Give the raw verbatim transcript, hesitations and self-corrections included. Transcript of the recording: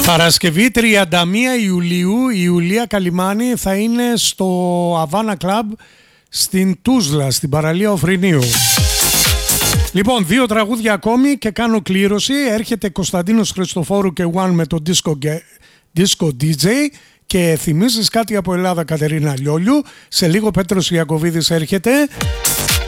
Παρασκευή τριάντα μία Ιουλίου η Ιουλία Καλιμάνη θα είναι στο Havana Club στην Τούσλα, στην παραλία Οφρινίου. Λοιπόν, δύο τραγούδια ακόμη και κάνω κλήρωση. Έρχεται Κωνσταντίνος Χριστοφόρου και One με το Disco, Disco ντι τζέι και θυμίζεις κάτι από Ελλάδα, Κατερίνα Λιόλιου. Σε λίγο Πέτρος Ιακωβίδης έρχεται.